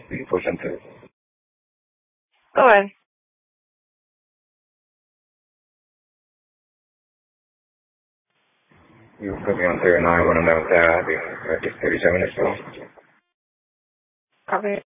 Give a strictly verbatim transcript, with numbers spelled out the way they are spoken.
three percent. Go ahead. You put me on thirty-nine when I'm down there. Just thirty-seven or so. Copy.